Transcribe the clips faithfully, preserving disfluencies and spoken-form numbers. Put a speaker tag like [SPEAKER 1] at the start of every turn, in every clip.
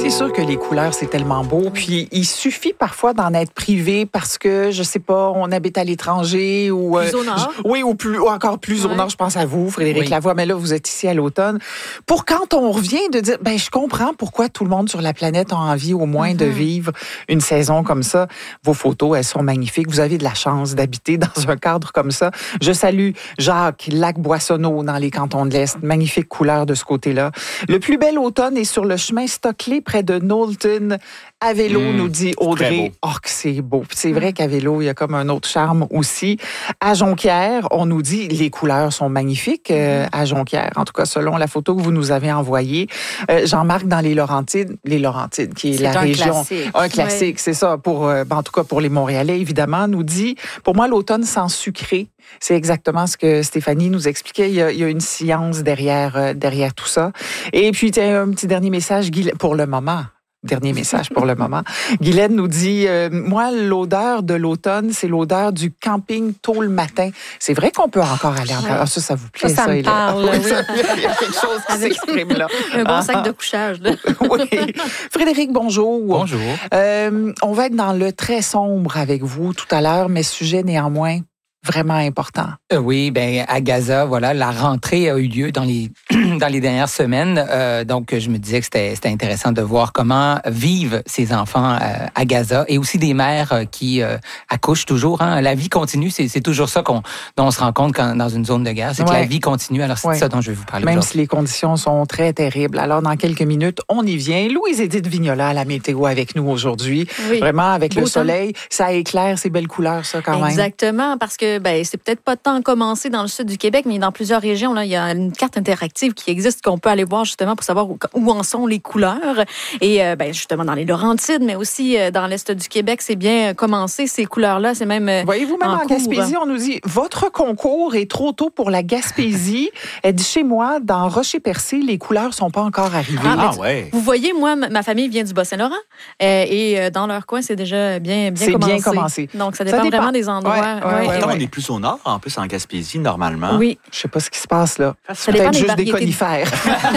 [SPEAKER 1] c'est sûr que les couleurs, c'est tellement beau. Puis, il suffit parfois d'en être privé parce que, je sais pas, on habite à l'étranger ou...
[SPEAKER 2] Plus au nord.
[SPEAKER 1] Je, oui, ou, plus, ou encore plus ouais. au nord. Je pense à vous, Frédéric oui. Lavoie, mais là, vous êtes ici à l'automne. Pour quand on revient, de dire, ben je comprends pourquoi tout le monde sur la planète a envie au moins mm-hmm. de vivre une saison comme ça. Vos photos, elles sont magnifiques. Vous avez de la chance d'habiter dans un cadre comme ça. Je salue Jacques, Lac-Boissonneau dans les cantons de l'Est. Magnifique couleur de ce côté-là. Le plus bel automne est sur le chemin Stockley, près de Knowlton. À vélo, mmh, nous dit Audrey. Oh, que c'est beau. C'est vrai qu'à vélo, il y a comme un autre charme aussi. À Jonquière, on nous dit les couleurs sont magnifiques euh, à Jonquière. En tout cas, selon la photo que vous nous avez envoyée. Euh, Jean-Marc, dans les Laurentides, les Laurentides, qui est,
[SPEAKER 2] c'est
[SPEAKER 1] la
[SPEAKER 2] un
[SPEAKER 1] région...
[SPEAKER 2] Classique.
[SPEAKER 1] Un classique, oui. c'est ça. Pour, euh, en tout cas, pour les Montréalais, évidemment, nous dit, pour moi, l'automne sans sucré, c'est exactement ce que Stéphanie nous expliquait. Il y a, il y a une science derrière, euh, derrière tout ça. Et puis, tiens, un petit dernier message, Guy, pour le moment. Dernier message pour le moment. Guylaine nous dit, euh, moi, l'odeur de l'automne, c'est l'odeur du camping tôt le matin. C'est vrai qu'on peut encore aller en ah, ça, ça vous plaît,
[SPEAKER 2] ça? Ça, ça me parle, oui.
[SPEAKER 1] Il y a quelque chose qui s'exprime là.
[SPEAKER 2] Un bon ah, sac de couchage. Là.
[SPEAKER 1] Oui. Frédéric, bonjour.
[SPEAKER 3] Bonjour.
[SPEAKER 1] Euh, on va être dans le très sombre avec vous tout à l'heure, mais sujet néanmoins vraiment important.
[SPEAKER 3] Euh, oui, ben à Gaza, voilà, la rentrée a eu lieu dans les dans les dernières semaines. Euh, donc, je me disais que c'était c'était intéressant de voir comment vivent ces enfants euh, à Gaza et aussi des mères euh, qui euh, accouchent toujours. Hein. La vie continue, c'est c'est toujours ça qu'on dont on se rend compte quand dans une zone de guerre, c'est ouais. que la vie continue. Alors c'est ouais. ça dont je vais vous parler
[SPEAKER 1] Même
[SPEAKER 3] aujourd'hui.
[SPEAKER 1] si les conditions sont très terribles. Alors dans quelques minutes, on y vient. Louise-Édith Vignola à la météo avec nous aujourd'hui. Oui. Vraiment avec Beau le soleil, temps. Ça éclaire ces belles couleurs, ça quand même.
[SPEAKER 2] Exactement, parce que ben c'est peut-être pas tant commencé dans le sud du Québec, mais dans plusieurs régions, là, il y a une carte interactive qui existe qu'on peut aller voir justement pour savoir où, où en sont les couleurs. Et euh, ben, justement dans les Laurentides, mais aussi euh, dans l'est du Québec, c'est bien commencé. Ces couleurs-là, c'est même euh,
[SPEAKER 1] voyez-vous, même en,
[SPEAKER 2] en
[SPEAKER 1] Gaspésie, on nous dit, votre concours est trop tôt pour la Gaspésie. Elle dit, chez moi, dans Rocher-Percé, les couleurs sont pas encore arrivées.
[SPEAKER 2] Ah, ah ouais. Vous voyez, moi, ma famille vient du Bas-Saint-Laurent euh, et euh, dans leur coin, c'est déjà bien, bien
[SPEAKER 1] c'est
[SPEAKER 2] commencé.
[SPEAKER 1] bien commencé.
[SPEAKER 2] Donc, ça dépend, ça dépend vraiment des endroits.
[SPEAKER 4] Ouais, ouais, ouais, ouais. On est plus au nord, en plus, en Gaspésie, normalement.
[SPEAKER 2] Oui.
[SPEAKER 1] Je sais pas ce qui se passe là.
[SPEAKER 2] Ça
[SPEAKER 1] peut-être
[SPEAKER 2] des
[SPEAKER 1] juste des conifères.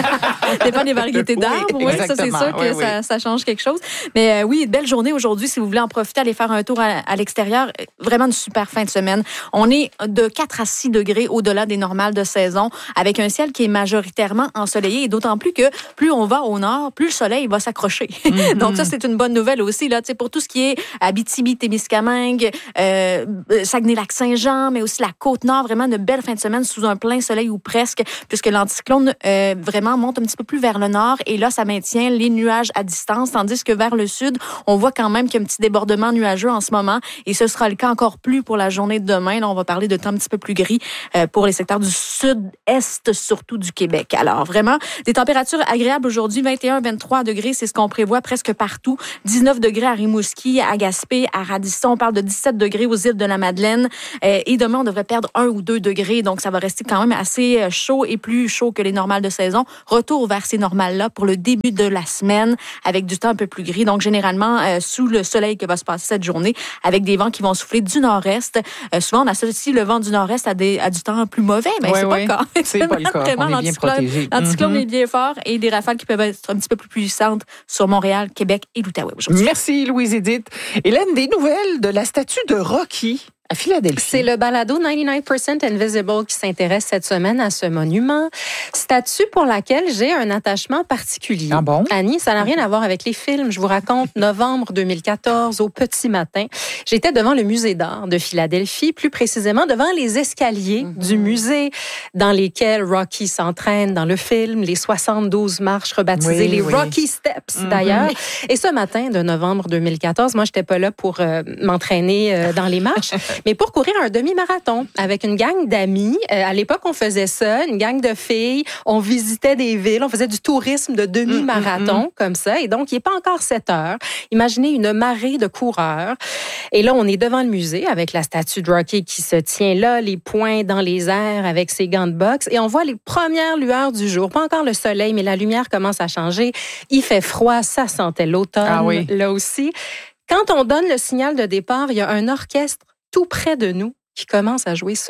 [SPEAKER 2] Ça dépend des variétés d'arbres. Oui, oui, ça, c'est sûr que oui, ça, oui. ça change quelque chose. Mais euh, oui, belle journée aujourd'hui. Si vous voulez en profiter, aller faire un tour à, à l'extérieur. Vraiment une super fin de semaine. On est de quatre à six degrés au-delà des normales de saison, avec un ciel qui est majoritairement ensoleillé. Et d'autant plus que plus on va au nord, plus le soleil va s'accrocher. Mm-hmm. Donc ça, c'est une bonne nouvelle aussi là, pour tout ce qui est Abitibi-Témiscamingue, euh, Saguenay-Lac-Saint-Jean, mais aussi la Côte-Nord. Vraiment une belle fin de semaine sous un plein soleil ou presque, puisque l'anticyclone euh, vraiment monte un petit peu plus vers le nord et là, ça maintient les nuages à distance, tandis que vers le sud, on voit quand même qu'il y a un petit débordement nuageux en ce moment et ce sera le cas encore plus pour la journée de demain. Là, on va parler de temps un petit peu plus gris euh, pour les secteurs du sud-est, surtout du Québec. Alors, vraiment, des températures agréables aujourd'hui, vingt et un à vingt-trois degrés, c'est ce qu'on prévoit presque partout. dix-neuf degrés à Rimouski, à Gaspé, à Radisson, on parle de dix-sept degrés aux îles de la Madeleine euh, et demain, on devrait perdre un ou deux degrés, donc ça va rester quand même assez chaud et plus chaud que les normales de saison. Retour vers ces normales-là pour le début de la semaine avec du temps un peu plus gris. Donc, généralement, euh, sous le soleil que va se passer cette journée avec des vents qui vont souffler du nord-est. Euh, souvent, on associe le vent du nord-est à, des, à du temps plus mauvais, mais
[SPEAKER 1] oui,
[SPEAKER 2] c'est
[SPEAKER 1] oui.
[SPEAKER 2] pas le cas.
[SPEAKER 1] C'est pas le cas.
[SPEAKER 2] Vraiment,
[SPEAKER 1] on est bien protégé.
[SPEAKER 2] L'anticyclone
[SPEAKER 1] mm-hmm.
[SPEAKER 2] est bien fort et des rafales qui peuvent être un petit peu plus puissantes sur Montréal, Québec et l'Outaouais aujourd'hui.
[SPEAKER 1] Merci, Louise-Édith. Hélène, des nouvelles de la statue de Rocky à Philadelphie.
[SPEAKER 5] C'est le balado ninety-nine percent Invisible qui s'intéresse cette semaine à ce monument. Statue pour laquelle j'ai un attachement particulier.
[SPEAKER 1] Ah bon?
[SPEAKER 5] Annie, ça n'a rien à voir avec les films. Je vous raconte novembre deux mille quatorze, au petit matin. J'étais devant le musée d'art de Philadelphie, plus précisément devant les escaliers mm-hmm. du musée dans lesquels Rocky s'entraîne dans le film, les soixante-douze marches rebaptisées, oui, les oui. Rocky Steps mm-hmm. d'ailleurs. Et ce matin de novembre deux mille quatorze, moi, j'étais pas là pour euh, m'entraîner euh, dans les marches, mais pour courir un demi-marathon avec une gang d'amis. Euh, à l'époque, on faisait ça, une gang de filles. On visitait des villes, on faisait du tourisme de demi-marathon mmh, mmh, mmh. comme ça. Et donc, il n'est pas encore sept heures. Imaginez une marée de coureurs. Et là, on est devant le musée avec la statue de Rocky qui se tient là, les poings dans les airs avec ses gants de boxe. Et on voit les premières lueurs du jour. Pas encore le soleil, mais la lumière commence à changer. Il fait froid, ça sentait l'automne
[SPEAKER 1] ah oui.
[SPEAKER 5] là aussi. Quand on donne le signal de départ, il y a un orchestre tout près de nous qui commence à jouer ce